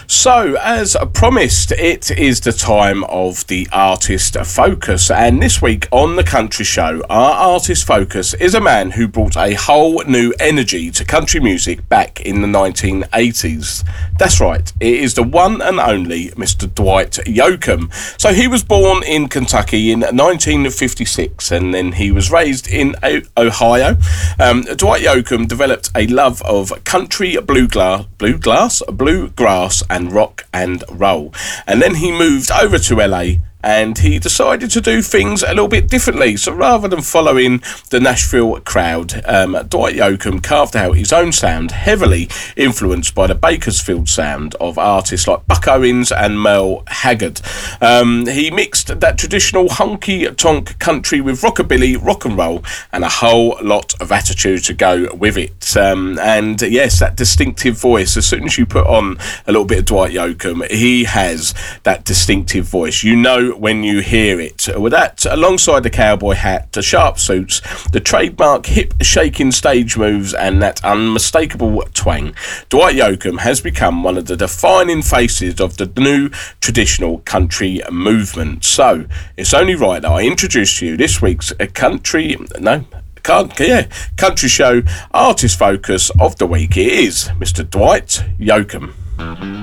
So, as promised, it is the time of the Artist Focus, and this week on the Country Show, our Artist Focus is a man who brought a whole new energy to country music back in the 1980s. That's right, it is the one and only Mr. Dwight Yoakam. So he was born in Kentucky in 1956, and then he was raised in Ohio. Dwight Yoakam developed a love of country, bluegrass, and rock and roll. And then he moved over to LA and he decided to do things a little bit differently. So rather than following the Nashville crowd, Dwight Yoakam carved out his own sound, heavily influenced by the Bakersfield sound of artists like Buck Owens and Merle Haggard. He mixed that traditional honky-tonk country with rockabilly, rock and roll, and a whole lot of attitude to go with it. And yes, that distinctive voice, as soon as you put on a little bit of Dwight Yoakam, he has that distinctive voice. You know when you hear it. With that, alongside the cowboy hat, the sharp suits, the trademark hip-shaking stage moves, and that unmistakable twang, Dwight Yoakam has become one of the defining faces of the new traditional country movement. So, it's only right that I introduce to you this week's country show artist focus of the week. It is Mr. Dwight Yoakam.